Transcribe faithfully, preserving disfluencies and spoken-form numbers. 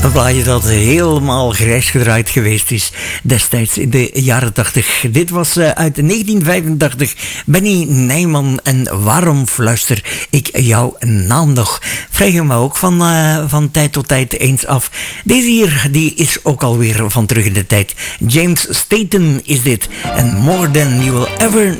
Een plaatje dat helemaal grijs gedraaid geweest is destijds in de jaren tachtig. Dit was uh, uit negentien vijfentachtig. Benny Nijman en Waarom fluister ik jouw naam nog? Vraag je me ook van, uh, van tijd tot tijd eens af. Deze hier die is ook alweer van terug in de tijd. James Staten is dit. En More Than You Will Ever